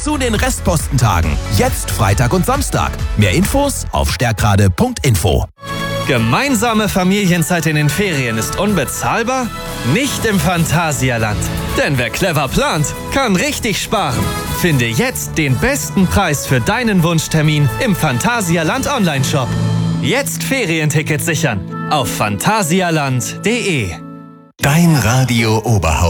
zu den Restpostentagen. Jetzt Freitag und Samstag. Mehr Infos auf stärkrade.info. Gemeinsame Familienzeit in den Ferien ist unbezahlbar? Nicht im Phantasialand. Denn wer clever plant, kann richtig sparen. Finde jetzt den besten Preis für deinen Wunschtermin im Phantasialand Online-Shop. Jetzt Ferientickets sichern auf phantasialand.de. Dein Radio Oberhausen.